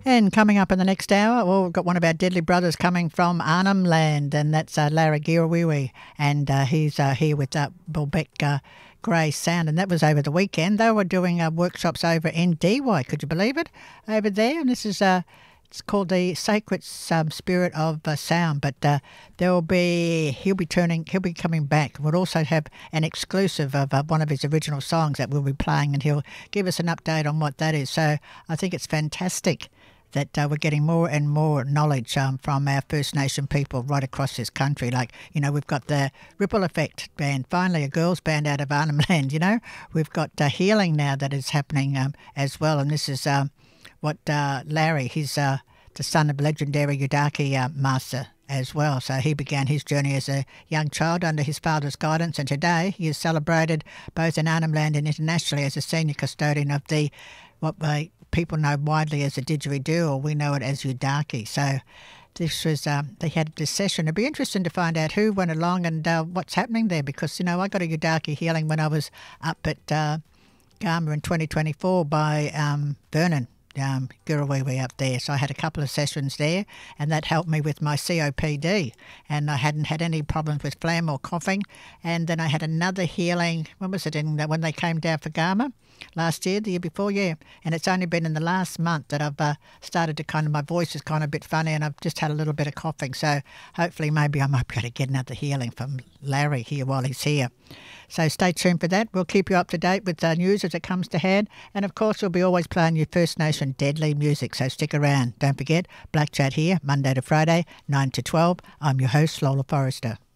And coming up in the next hour, well, we've got one of our deadly brothers coming from Arnhem Land, and that's Larry Girawiwi, and he's here with Bulbeck Grey Sound, and that was over the weekend. They were doing workshops over in DY, could you believe it, over there? And this is it's called the Sacred Spirit of Sound, but he'll be coming back. We'll also have an exclusive of one of his original songs that we'll be playing, and he'll give us an update on what that is. So I think it's fantastic that we're getting more and more knowledge from our First Nation people right across this country. Like, we've got the Ripple Effect band, finally a girls band out of Arnhem Land, We've got Healing now that is happening as well, and this is what Larry, he's the son of legendary Yudaki master as well. So he began his journey as a young child under his father's guidance, and today he is celebrated both in Arnhem Land and internationally as a senior custodian of what people know widely as the didgeridoo, or we know it as Yudaki. So this was, they had this session. It'd be interesting to find out who went along and what's happening there, because, I got a Yudaki healing when I was up at Garma in 2024 by Vernon. Girawiwi up there. So I had a couple of sessions there, and that helped me with my COPD, and I hadn't had any problems with phlegm or coughing. And then I had another healing, when was it, when they came down for Garma last year, the year before, yeah. And it's only been in the last month that I've started to my voice is kind of a bit funny, and I've just had a little bit of coughing. So hopefully maybe I might be able to get another healing from Larry here while he's here. So stay tuned for that. We'll keep you up to date with news as it comes to hand. And of course, we'll be always playing your First Nation deadly music. So stick around. Don't forget, Black Chat here, Monday to Friday, 9 to 12. I'm your host, Lola Forrester.